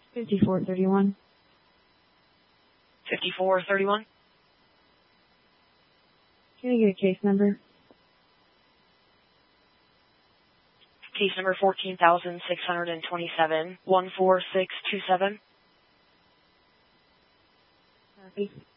5431. 5431. Can I get a case number? Case number 14,627, 14627. Copy.